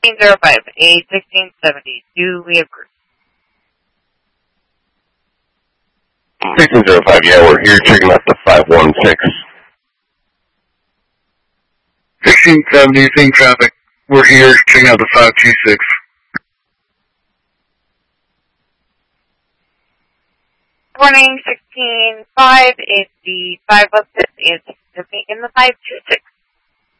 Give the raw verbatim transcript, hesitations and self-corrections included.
sixteen oh five, A sixteen seventy, do we agree? sixteen oh five, yeah, we're here checking out the five one six. sixteen seventy, same traffic. We're here checking out the five two six. Morning, sixteen five, is the five oh six, and in the five two six.